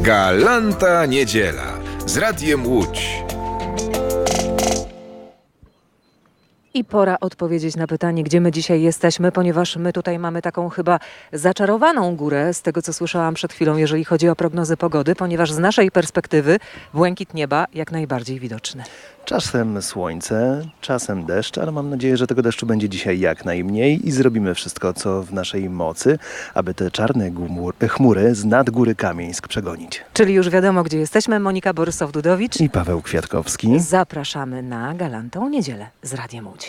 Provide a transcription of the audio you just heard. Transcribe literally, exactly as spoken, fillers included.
Galanta Niedziela z Radiem Łódź. I pora odpowiedzieć na pytanie, gdzie my dzisiaj jesteśmy, ponieważ my tutaj mamy taką chyba zaczarowaną górę, z tego co słyszałam przed chwilą, jeżeli chodzi o prognozy pogody, ponieważ z naszej perspektywy błękit nieba jak najbardziej widoczny. Czasem słońce, czasem deszcz, ale mam nadzieję, że tego deszczu będzie dzisiaj jak najmniej i zrobimy wszystko, co w naszej mocy, aby te czarne gumur, chmury z nad góry Kamieńsk przegonić. Czyli już wiadomo, gdzie jesteśmy. Monika Borysow-Dudowicz I Paweł Kwiatkowski. Zapraszamy na Galantą Niedzielę z Radiem Łódź.